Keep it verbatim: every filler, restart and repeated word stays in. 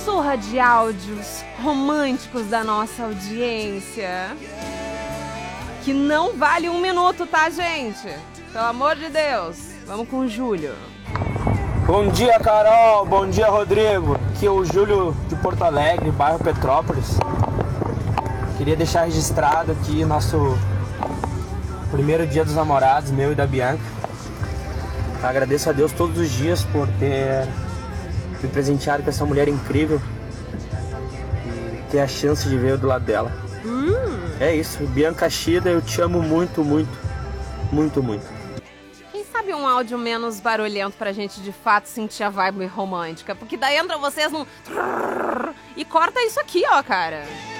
surra de áudios românticos da nossa audiência. Que não vale um minuto, tá, gente? Pelo amor de Deus. Vamos com o Júlio. Bom dia, Carol. Bom dia, Rodrigo. Aqui é o Júlio de Porto Alegre, bairro Petrópolis. Queria deixar registrado aqui nosso primeiro dia dos namorados, meu e da Bianca. Agradeço a Deus todos os dias por ter me presenteado com essa mulher incrível e ter a chance de ver do lado dela. Hum. É isso, Bianca Chida, eu te amo muito, muito, muito, muito. Quem sabe um áudio menos barulhento pra gente de fato sentir a vibe romântica? Porque daí entra vocês num... E corta isso aqui, ó, cara.